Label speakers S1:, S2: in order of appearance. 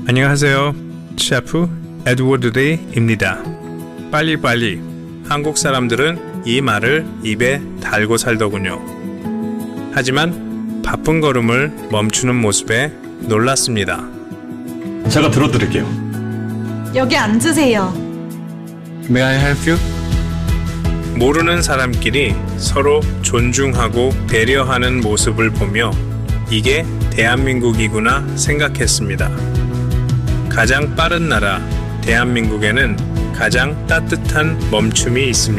S1: 안녕하세요. 셰프 에드워드 데이입니다. 빨리빨리. 한국 사람들은 이 말을 입에 달고 살더군요. 하지만 바쁜 걸음을 멈추는 모습에 놀랐습니다.
S2: 제가 들어드릴게요.
S3: 여기 앉으세요.
S2: May I help you?
S1: 모르는 사람끼리 서로 존중하고 배려하는 모습을 보며 이게 대한민국이구나 생각했습니다. 가장 빠른 나라 대한민국에는 가장 따뜻한 멈춤이 있습니다.